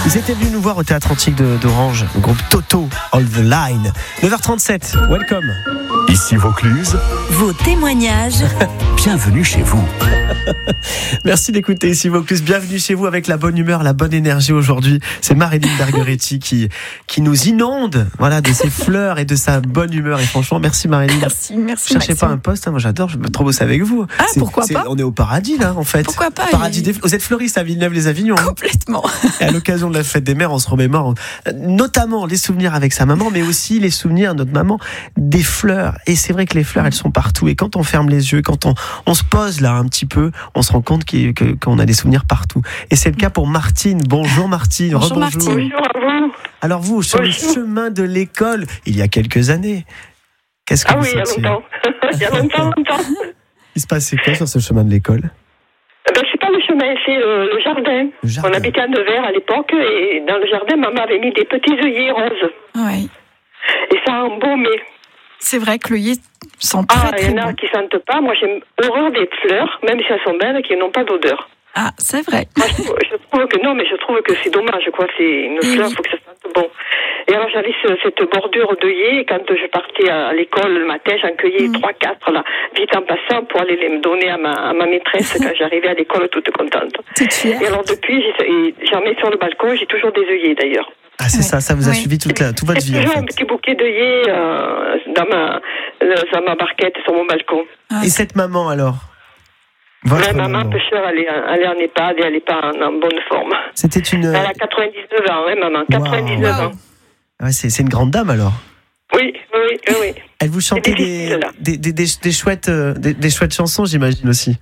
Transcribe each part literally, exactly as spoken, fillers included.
Ils étaient venus nous voir au Théâtre Antique de, d'Orange, le groupe Toto, All the Line. neuf heures trente-sept, welcome. Ici Vaucluse. Vos témoignages. Bienvenue chez vous. Merci d'écouter ici Vaucluse. Bienvenue chez vous avec la bonne humeur, la bonne énergie aujourd'hui. C'est Marilyn Bergeretti qui, qui nous inonde voilà, de ses fleurs et de sa bonne humeur. Et franchement, merci Marilyn. Merci, merci. Cherchez Maxime. pas un poste, hein. Moi j'adore, je veux trop bosser avec vous. Ah, c'est, pourquoi c'est, pas On est au paradis là en fait. Pourquoi pas Paradis il... des... Vous êtes fleuriste à Villeneuve-les-Avignon. Hein. Complètement. Et à l'occasion de la fête des mères, on se remémore euh, notamment les souvenirs avec sa maman, mais aussi les souvenirs, notre maman, des fleurs. Et c'est vrai que les fleurs, elles sont partout. Et quand on ferme les yeux, quand on, on se pose là un petit peu, on se rend compte qu'il, que, qu'on a des souvenirs partout. Et c'est le cas pour Martine. Bonjour Martine. Bonjour Rebonjour. Martine. Bonjour à vous. Alors vous, sur le Bonjour. chemin de l'école, il y a quelques années, qu'est-ce que Ah vous oui, il y a sentiez ? longtemps. Il y a longtemps, longtemps. Il se passait quoi sur ce chemin de l'école ? Ben, c'est pas le chemin, c'est le, le jardin. Le jardin. On habitait à Nevers à l'époque et dans le jardin, maman avait mis des petits œillets roses. Oui. Et ça a embaumé. C'est vrai que l'œillet sent très Ah, il très y en a bon. qui sentent pas. Moi, j'ai horreur des fleurs, même si elles sont belles, qui n'ont pas d'odeur. Ah, c'est vrai. Moi, je, trouve, je trouve que non, mais je trouve que c'est dommage, quoi. C'est une Oui, fleur, oui. faut que ça sente bon. Et alors, j'avais ce, cette bordure d'œillets, et quand je partais à l'école le matin, j'en cueillais Mm. trois, quatre, là, vite en passant, pour aller les me donner à ma, à ma maîtresse quand j'arrivais à l'école toute contente. Toute fière. Et alors, depuis, j'ai, et j'en mets sur le balcon, j'ai toujours des œillets, d'ailleurs. Ah c'est Ouais. ça, ça vous a Oui. suivi toute, la, toute votre J'ai vie en toujours un fait. petit bouquet d'œillets euh, dans, ma, euh, dans ma barquette, sur mon balcon. Ah, Et cette maman alors ? Votre Ouais, maman, maman. pêcheur, elle est, elle est en EHPAD et elle n'est pas en, en bonne forme. C'était une... Elle a quatre-vingt-dix-neuf ans, ouais, maman, quatre-vingt-dix-neuf Wow. ans. Ouais, c'est, c'est une grande dame alors. Oui, oui, oui, oui. Elle vous chantait C'est des, difficile, là. des, des, des, des chouettes, euh, des, des chouettes chansons, j'imagine aussi.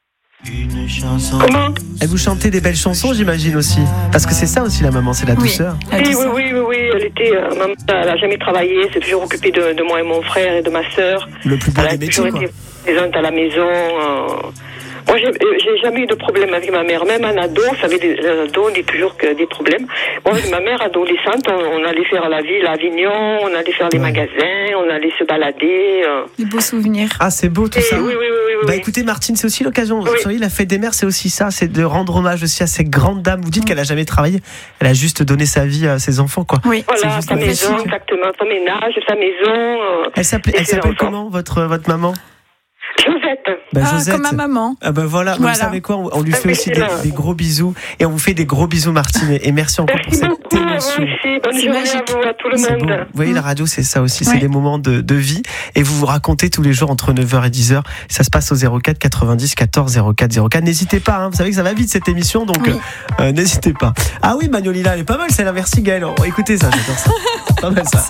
Comment? Elle vous chantait des belles chansons, j'imagine aussi. Parce que c'est ça aussi la maman, c'est la Oui. douceur. La Oui, oui, douceur. oui, oui, oui, elle était, euh, maman, elle a jamais travaillé, elle s'est toujours occupée de, de moi et mon frère et de ma sœur. Le plus beau Elle a des toujours métiers, quoi. été présente à la maison. euh. Moi, j'ai, j'ai jamais eu de problème avec ma mère. Même en ado, vous savez, les ados, on dit toujours que des problèmes. Moi, avec ma mère, adolescente, on, on allait faire la ville à Avignon, on allait faire les Ouais. magasins, on allait se balader. euh. Des beaux souvenirs. Ah, c'est beau tout Et ça. oui, oui, oui, oui, oui. Bah écoutez Martine, c'est aussi l'occasion, Oui. vous savez, la fête des mères, c'est aussi ça, c'est de rendre hommage aussi à ces grandes dames. Vous dites qu'elle a jamais travaillé, elle a juste donné sa vie à ses enfants, quoi. Oui. C'est Voilà, juste sa la maison, facilité. exactement, son ménage, sa maison. euh, Elle s'appelait, et elle ses s'appelle enfants. comment, votre, votre maman ? Josette. Bah, Ah, Josette. comme ma maman. Ah ben voilà, Voilà. vous savez quoi, on, on lui Ah, fait mais aussi c'est des, là. des gros bisous et on vous fait des gros bisous Martine et, et merci encore Merci pour beaucoup, cette vous émotion. aussi. Bonne C'est journée magique. à vous, à tout le C'est beau. monde. Vous voyez, la radio, c'est ça aussi, c'est Oui. des moments de, de vie et vous vous racontez tous les jours entre neuf heures et dix heures. Ça se passe au zéro quatre quatre-vingt-dix quatorze zéro quatre zéro quatre. N'hésitez pas, hein, vous savez que ça va vite cette émission, donc Oui. euh, euh, n'hésitez pas. Ah oui, Magnolina, elle est pas mal, c'est la merci Gaël. Oh, écoutez ça, j'adore ça. Pas mal ça.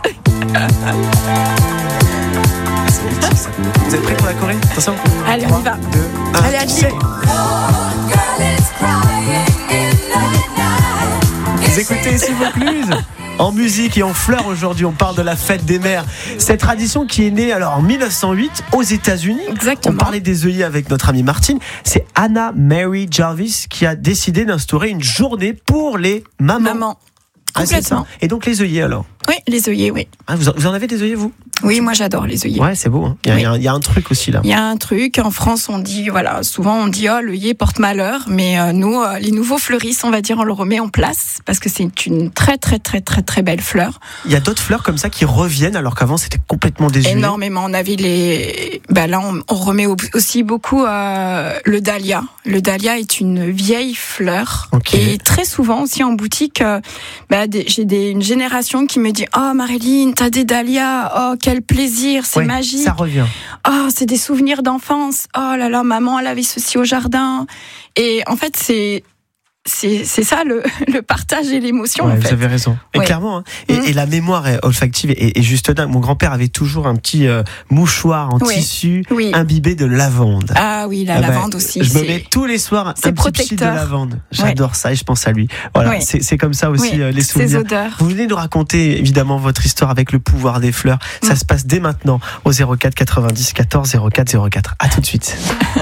C'est mythique, ça. Vous êtes prêts pour la Corée ? Attention. Allez, on trois, y va. deux, un, Allez, Adji. c'est- Vous écoutez ici Vaucluse en musique et en fleurs aujourd'hui, on parle de la fête des mères. Cette tradition qui est née alors en mille neuf cent huit aux États-Unis. On Exactement. parlait des œillets avec notre amie Martine. C'est Anna Mary Jarvis qui a décidé d'instaurer une journée pour les mamans. Maman. Ah, c'est ça. Complètement. Et donc les œillets alors. Oui, les œillets, oui. Ah, vous, en, vous en avez des œillets vous ? Oui, moi j'adore les œillets. Ouais, c'est beau. Hein. Il, y a, Oui. il, y a un, il y a un truc aussi là. Il y a un truc, en France on dit, voilà, souvent on dit, oh, l'œillet porte malheur, mais euh, nous, euh, les nouveaux fleuristes, on va dire, on le remet en place, parce que c'est une très très très très très belle fleur. Il y a d'autres fleurs comme ça qui reviennent alors qu'avant c'était complètement désuet. Énormément, on avait les... Ben là, on, on remet au- aussi beaucoup euh, le dahlia. Le dahlia est une vieille fleur, Ok. et très souvent aussi en boutique, euh, ben, des- j'ai des, une génération qui me dit, oh Marilyn, t'as des dahlias, oh quel plaisir, c'est Ouais, magique. ça revient. Oh, c'est des souvenirs d'enfance. Oh là là, maman, elle avait ceci au jardin. Et en fait, c'est c'est c'est ça le, le partage et l'émotion. Ouais, en vous fait. avez raison. Et Ouais. clairement, hein. et, Mm. et la mémoire est olfactive est, est juste dingue. Mon grand-père avait toujours un petit euh, mouchoir en Oui. tissu Oui. imbibé de lavande. Ah oui, la Ah bah, lavande aussi. Je me c'est- mets tous les soirs un c'est petit pchit de protecteur. lavande. J'adore ça et je pense à lui. Voilà, Oui. c'est, c'est comme ça aussi oui, euh, les ces souvenirs. odeurs. Vous venez nous raconter évidemment votre histoire avec le pouvoir des fleurs. Ça Mm. se passe dès maintenant au zéro quatre quatre-vingt-dix quatorze zéro quatre zéro quatre. À tout de suite.